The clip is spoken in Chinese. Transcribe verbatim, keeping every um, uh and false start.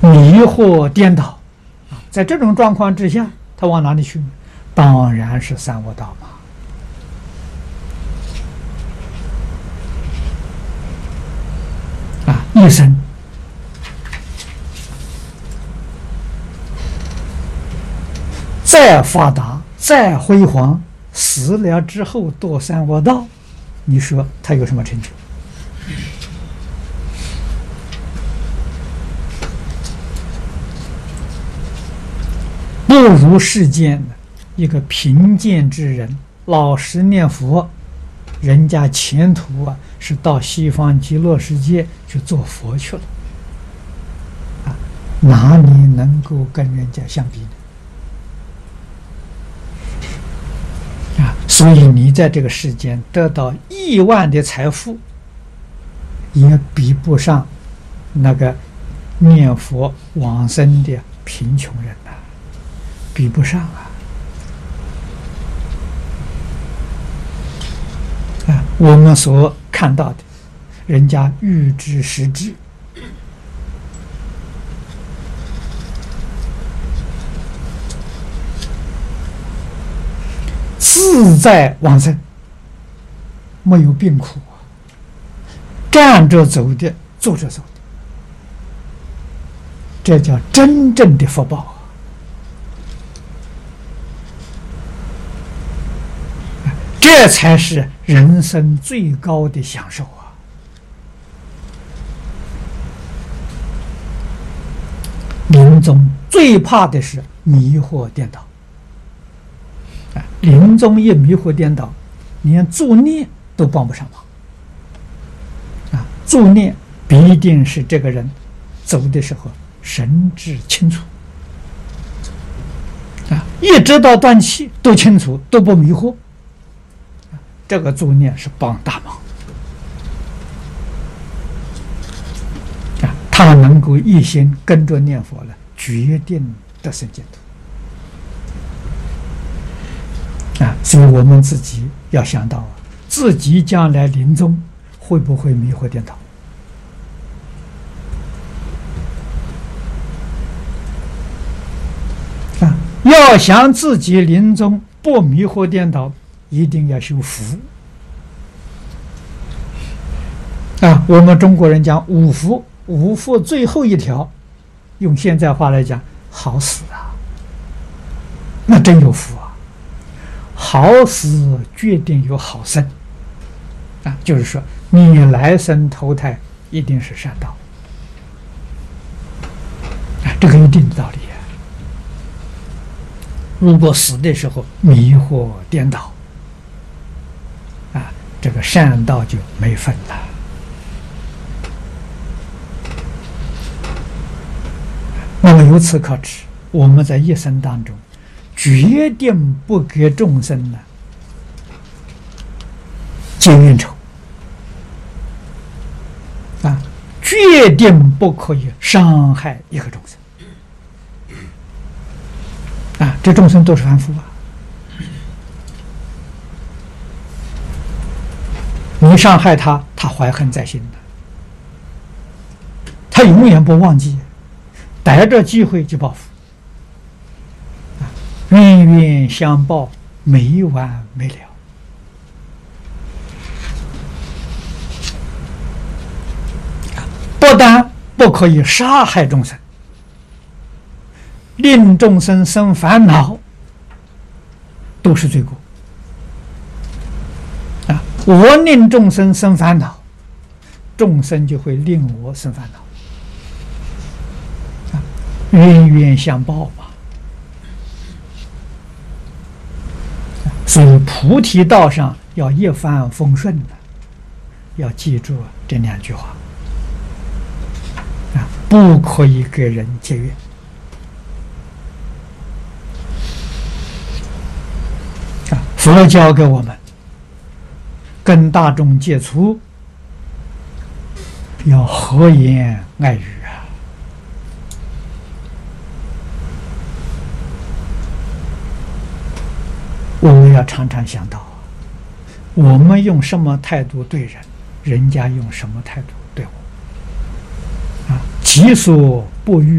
迷惑颠倒啊，在这种状况之下，他往哪里去呢？当然是三恶道嘛。啊，一生再发达、再辉煌，死了之后堕三恶道，你说他有什么成就？不如世间一个贫贱之人，老实念佛，人家前途啊是到西方极乐世界去做佛去了，啊，哪里能够跟人家相比呢？啊，所以你在这个世间得到亿万的财富，也比不上那个念佛往生的贫穷人呐、啊，比不上啊！啊，我们所看到的，人家预知时至，自在往生，没有病苦啊，站着走的，坐着走的，这叫真正的福报啊！这才是人生最高的享受啊！临终最怕的是迷惑颠倒。啊，临终一迷惑颠倒，连助念都帮不上忙。啊，助念必定是这个人走的时候神志清楚。啊，一直到断气都清楚，都不迷惑。这个助念是帮大忙。啊，他能够一心跟着念佛了，决定得生净土。啊，所以我们自己要想到啊，自己将来临终会不会迷惑颠倒？啊，要想自己临终不迷惑颠倒，一定要修福。啊，我们中国人讲五福，五福最后一条，用现在话来讲，好死啊，那真有福啊！好死决定有好生，啊，就是说你来生投胎一定是善道，啊，这个一定的道理啊。如果死的时候迷惑颠倒，啊，这个善道就没份了。那么由此可知，我们在一生当中决定不给众生呢结冤仇啊，决定不可以伤害一个众生啊，这众生都是凡夫啊，你伤害他，他怀恨在心的，他永远不忘记，逮着机会就报复，啊，冤冤相报，没完没了。不但不可以杀害众生，令众生生烦恼，都是罪过。啊，我令众生生烦恼，众生就会令我生烦恼。冤冤相报嘛，所以菩提道上要一帆风顺的，要记住这两句话啊，不可以给人结怨啊。佛教给我们跟大众接触，要和颜爱语。我们要常常想到，我们用什么态度对人，人家用什么态度对我。啊，己所不欲，